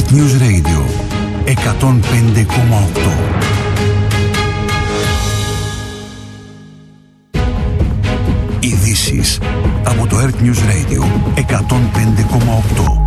Earth News Radio 105,8. Ειδήσεις από το Earth News Radio 105,8.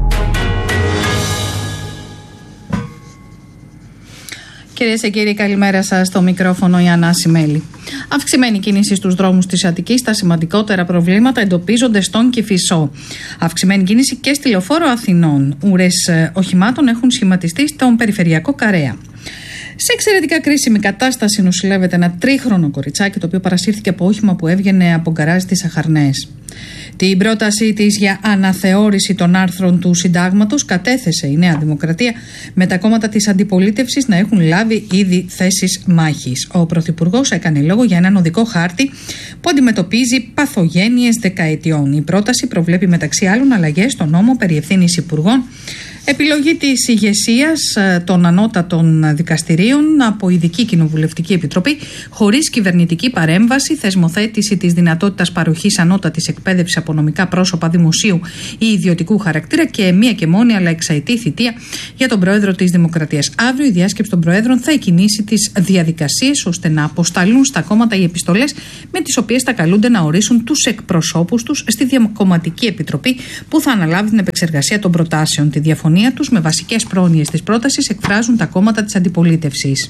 Κυρίες και κύριοι, καλημέρα σας. Στο μικρόφωνο η Ανά Σιμέλη. Αυξημένη κίνηση στους δρόμους της Αττικής. Τα σημαντικότερα προβλήματα εντοπίζονται στον Κηφισό. Αυξημένη κίνηση και στη Λεωφόρο Αθηνών. Ουρές οχημάτων έχουν σχηματιστεί στον περιφερειακό Καρέα. Σε εξαιρετικά κρίσιμη κατάσταση νοσηλεύεται ένα 3χρονο κοριτσάκι, το οποίο παρασύρθηκε από όχημα που έβγαινε από γκαράζ της Αχαρνές. Την πρότασή της για αναθεώρηση των άρθρων του Συντάγματος κατέθεσε η Νέα Δημοκρατία, με τα κόμματα της αντιπολίτευσης να έχουν λάβει ήδη θέσεις μάχης. Ο Πρωθυπουργός έκανε λόγο για έναν οδικό χάρτη που αντιμετωπίζει παθογένειες δεκαετιών. Η πρόταση προβλέπει μεταξύ άλλων αλλαγές στον νόμο περί ευθύνης υπουργών, επιλογή της ηγεσίας των ανώτατων δικαστηρίων από ειδική κοινοβουλευτική επιτροπή χωρίς κυβερνητική παρέμβαση, θεσμοθέτηση της δυνατότητας παροχής ανώτατης εκπαίδευσης από νομικά πρόσωπα δημοσίου ή ιδιωτικού χαρακτήρα και μία και μόνη αλλά εξαετή θητεία για τον Πρόεδρο της Δημοκρατίας. Αύριο η διάσκεψη των Προέδρων θα εκκινήσει τις διαδικασίες ώστε να αποσταλούν στα κόμματα οι επιστολές με τις οποίες θα καλούνται να ορίσουν τους εκπροσώπους τους στη Διακομματική Επιτροπή που θα αναλάβει την επεξεργασία των προτάσεων. Τη διαφωνία τους με βασικές πρόνοιες της πρότασης εκφράζουν τα κόμματα της αντιπολίτευσης.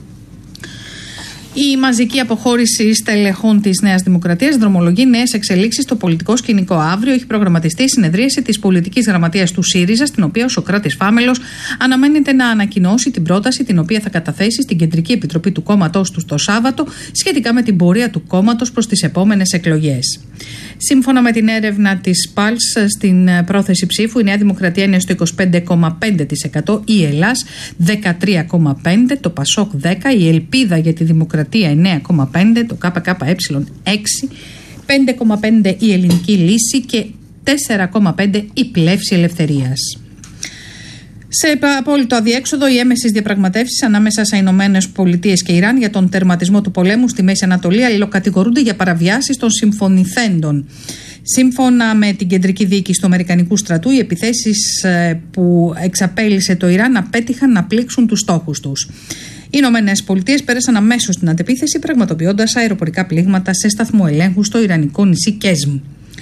Η μαζική αποχώρηση στελεχών της Νέας Δημοκρατίας δρομολογεί νέες εξελίξεις στο πολιτικό σκηνικό. Αύριο έχει προγραμματιστεί η συνεδρίαση της πολιτικής γραμματείας του ΣΥΡΙΖΑ, στην οποία ο Σωκράτης Φάμελος αναμένεται να ανακοινώσει την πρόταση την οποία θα καταθέσει στην Κεντρική Επιτροπή του κόμματός του το Σάββατο σχετικά με την πορεία του κόμματος προς τις επόμενες εκλογές. Σύμφωνα με την έρευνα της ΠΑΛΣ στην πρόθεση ψήφου, η Νέα Δημοκρατία είναι στο 25,5%, η Ελλάς 13,5%, το ΠΑΣΟΚ 10%, η Ελπίδα για τη Δημοκρατία 9,5%, το ΚΚΕ 6%, 5,5% η Ελληνική Λύση και 4,5% η Πλεύση Ελευθερίας. Σε απόλυτο αδιέξοδο, οι έμεσες διαπραγματεύσεις ανάμεσα σε Ηνωμένες Πολιτείες και Ιράν για τον τερματισμό του πολέμου στη Μέση Ανατολή αλληλοκατηγορούνται για παραβιάσεις των συμφωνηθέντων. Σύμφωνα με την Κεντρική Διοίκηση του Αμερικανικού Στρατού, οι επιθέσεις που εξαπέλυσε το Ιράν απέτυχαν να πλήξουν τους στόχους τους. Οι Ηνωμένες Πολιτείες πέρασαν αμέσως στην αντεπίθεση, πραγματοποιώντας αεροπορικά πλήγματα σε σταθμό ελέγχου στο ιρανικό νησί Κέσμ.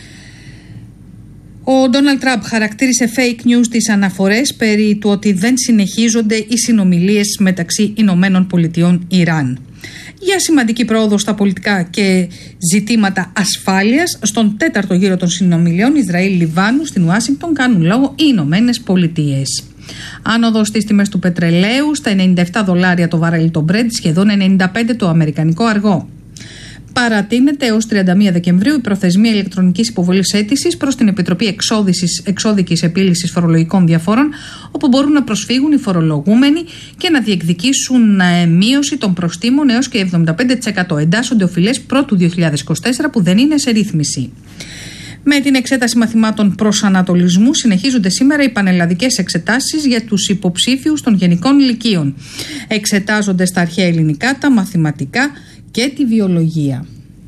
Ο Ντόναλντ Τραμπ χαρακτήρισε fake news τις αναφορές περί του ότι δεν συνεχίζονται οι συνομιλίες μεταξύ Ηνωμένων Πολιτειών Ιράν. Για σημαντική πρόοδο στα πολιτικά και ζητήματα ασφάλειας, στον 4ο γύρο των συνομιλιών Ισραήλ-Λιβάνου στην Ουάσιγκτον κάνουν λόγο οι Ηνωμένες Πολιτείες. Άνοδος στις τιμές του πετρελαίου στα $97 το βαρέλι το Brent, σχεδόν 95 το αμερικανικό αργό. Παρατείνεται έως 31 Δεκεμβρίου η προθεσμία ηλεκτρονικής υποβολής αίτησης προς την Επιτροπή Εξώδικης Επίλυσης Φορολογικών Διαφόρων, όπου μπορούν να προσφύγουν οι φορολογούμενοι και να διεκδικήσουν μείωση των προστίμων έως και 75%. Εντάσσονται οφειλές πρώτου 2024 που δεν είναι σε ρύθμιση. Με την εξέταση μαθημάτων προσανατολισμού συνεχίζονται σήμερα οι πανελλαδικές εξετάσεις για τους υποψήφιους των γενικών ηλικίων. Εξετάζονται στα αρχαία ελληνικά, τα μαθηματικά και τη βιολογία.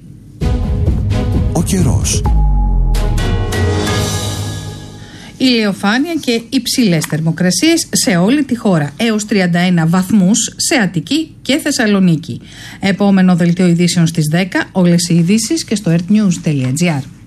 Ο καιρός. Ηλιοφάνεια και υψηλές θερμοκρασίες σε όλη τη χώρα, έως 31 βαθμούς σε Αττική και Θεσσαλονίκη. Επόμενο δελτίο ειδήσεων στις 10, όλες οι ειδήσεις και στο earthnews.gr.